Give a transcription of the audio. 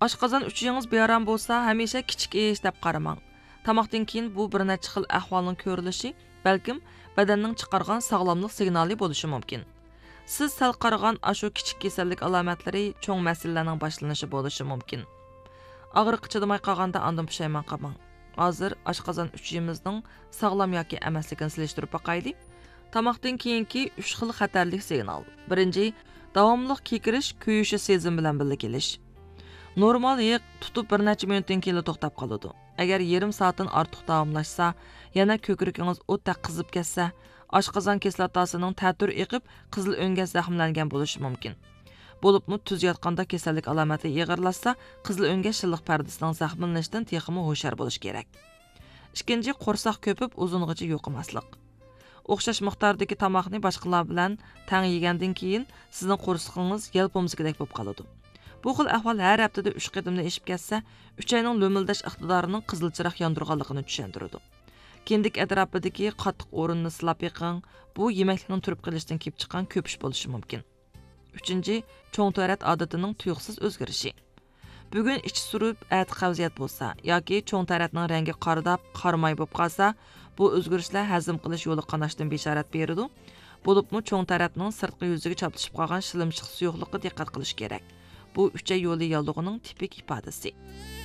Oshqozon uchingiz bearam bo'lsa, hamisha kichik ish deb qaramang. Tamoqdan keyin bu bir necha xil ahvolning ko'rilishi, balkim badanning chiqargan sog'lomlik signali bo'lishi mumkin. Siz sal qaragan ashu kichik kasallik alomatlari cho'ng masalalarning boshlanishi bo'lishi mumkin. Og'riq chidamay qolganda andan pushaymon qilmang. Hozir oshqozon uchimizning sog'lom yoki emasligini silishtirib boqaylik. Tamoqdan keyingi 3 xil xatarlik signal. Birinchi, davomli kekirish, kuyishi sezim bilan birga kelish. Normal yiq tutib bir necha minutdan keyin to'xtab qoladi. Agar yarim soatdan ortiq davomlashsa, yana ko'krigingiz o'tda qizib ketsa, oshqozon kislotasining ta'tir eqib, qizil o'ngga zaxmlangan bo'lishi mumkin. Bo'libmi tuz yotganda kasallik alomati ig'irlashsa, qizil o'ngga shilliq pardasining zaxmlanishidan texmi hushyor bo'lish kerak. Ikkinchi, qo'rsoq ko'pib uzungacha yo'qimaslik. O'xshash miqdordagi tomoqni boshqalar bilan tang yegandan keyin sizning qo'rsoqingiz yalpomzikdek bo'lib qoladi. Bu xil ahvol har haftada 3 qadamda eshib ketsa, 3 oyning lo'mildash iqtidorining qizil chiroq yondirganligini tushuntiradi. Kindik atrofidagi qattiq o'rinni silab yiqing, bu yemeklikning turib qilishdan kelib chiqqan ko'pish bo'lishi mumkin. 3. Cho'ng tarat odatining tuyuqsiz o'zgarishi. Bugun ich surib, at qavziyat bo'lsa yoki cho'ng taratning rangi qordab, qarmay bo'lib qolsa, bu o'zgarishlar hazm qilish yo'li qanashdan bishorat beradi. Bo'libmi cho'ng taratning sirtqi yuziga choplashib qolgan shilimchiq suyuqligiga diqqat qilish kerak. Bu 3 yo'li yollig'ining tipik ifodasi.